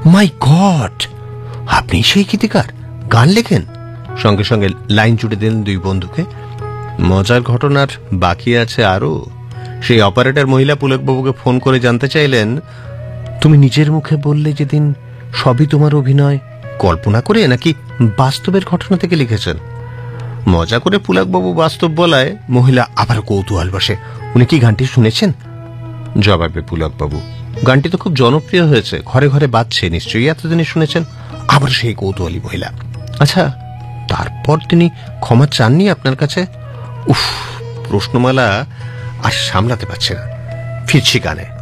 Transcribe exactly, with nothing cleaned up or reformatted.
মাই god, আপনি সেই গীতিকার, গান লেখেন? সঙ্গে সঙ্গে লাইন জুড়ে দিলেন দুই বন্ধুকে। মজার ঘটনার বাকি আছে আরো। সেই অপারেটর মহিলা পুলকবাবুকে ফোন করে জানতে চাইলেন, তুমি নিজের মুখে বললে যেদিন সবই তোমার অভিনয়, কল্পনা করে নাকি বাস্তবের ঘটনা থেকে লিখেছেন? মজা করে পুলকবাবু বাস্তব বলায় মহিলা আবার কৌতূহল বসে, উনি কি গানটি শুনেছেন? জবাবে পুলকবাবু, গানটি তো খুব জনপ্রিয় হয়েছে, ঘরে ঘরে বাজছে, নিশ্চয়ই এতদিনে শুনেছেন। আবার সেই কৌতূহলী মহিলা, আচ্ছা তারপর তিনি ক্ষমা চাননি আপনার কাছে? উফ, প্রশ্নমালা আর সামলাতে পারছে না, ফিরছি গানে।